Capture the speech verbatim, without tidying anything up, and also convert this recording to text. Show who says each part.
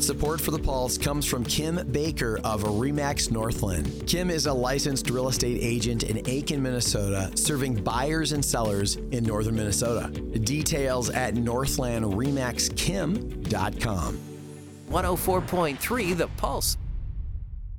Speaker 1: Support for The Pulse comes from Kim Baker of Remax Northland. Kim is a licensed real estate agent in Aiken, Minnesota, serving buyers and sellers in northern Minnesota. Details at northland remax kim dot com.
Speaker 2: one oh four point three The Pulse.